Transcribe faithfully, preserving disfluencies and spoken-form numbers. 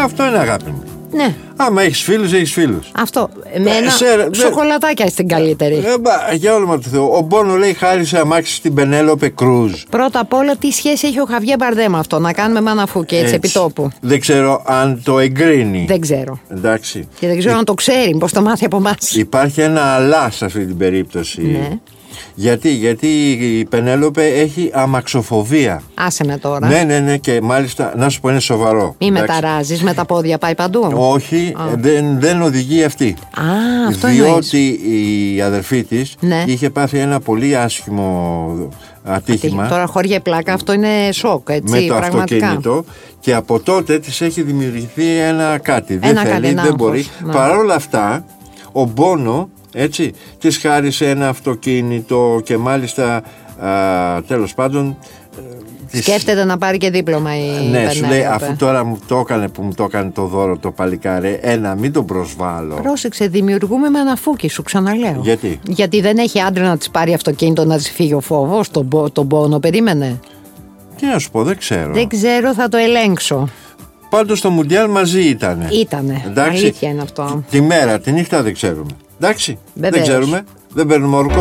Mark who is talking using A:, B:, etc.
A: Αυτό είναι αγάπη μου.
B: Ναι.
A: Άμα έχεις φίλους, έχεις φίλους.
B: Αυτό. Με ένα
A: σε,
B: σοκολατάκια στην καλύτερη.
A: Ε, μπα, για όνομα του Θεού. Ο Μπόνο λέει χάρισε αμάξι στην Πενέλοπε Κρούζ.
B: Πρώτα απ' όλα, τι σχέση έχει ο Χαβιέ Μπαρδέ με αυτό? Να κάνουμε μαναφούκι έτσι, έτσι επιτόπου.
A: Δεν ξέρω αν το εγκρίνει.
B: Δεν ξέρω.
A: Εντάξει.
B: Και δεν ξέρω
A: Υ...
B: αν το ξέρει, πώς το μάθει από εμάς.
A: Υπάρχει ένα αλλά σε αυτή την περίπτωση.
B: Ναι.
A: Γιατί, γιατί η Πενέλοπε έχει αμαξοφοβία.
B: Άσε με τώρα.
A: Ναι, ναι, ναι, και μάλιστα να σου πω είναι σοβαρό.
B: Μη μεταράζεις, με τα πόδια πάει παντού.
A: Όχι, δεν, δεν οδηγεί αυτή.
B: Α, αυτό
A: διότι η αδερφή της
B: ναι.
A: είχε πάθει ένα πολύ άσχημο ατύχημα.
B: Τώρα χωριά πλάκα, αυτό είναι σοκ, έτσι,
A: με το
B: πραγματικά.
A: αυτοκίνητο, και από τότε της έχει δημιουργηθεί ένα κάτι. Δεν
B: ένα
A: θέλει,
B: κάτι,
A: δεν μπορεί.
B: Ναι.
A: Παρ' όλα αυτά, ο Μπόνο, έτσι, της χάρισε ένα αυτοκίνητο και μάλιστα α, τέλος πάντων
B: σκέφτεται να πάρει και δίπλωμα η
A: ναι,
B: Πενέλοπε.
A: σου λέει, αφού τώρα μου το έκανε που μου το έκανε το δώρο το παλικάρι, ένα, μην τον προσβάλλω.
B: Πρόσεξε, δημιουργούμε με αναφούκι, σου ξαναλέω.
A: Γιατί?
B: Γιατί δεν έχει άντρα να της πάρει αυτοκίνητο, να της φύγει ο φόβος, τον, τον πόνο, περίμενε.
A: Τι να σου πω, δεν ξέρω.
B: Δεν ξέρω, θα το ελέγξω.
A: Πάντως στο Μουντιάλ μαζί ήτανε.
B: Ήτανε,
A: εντάξει,
B: αλήθεια είναι αυτό.
A: Τη, τη μέρα, τη νύχτα δεν ξέρουμε. Εντάξει,
B: Βεβαίως.
A: δεν ξέρουμε, δεν παίρνουμε όρκο.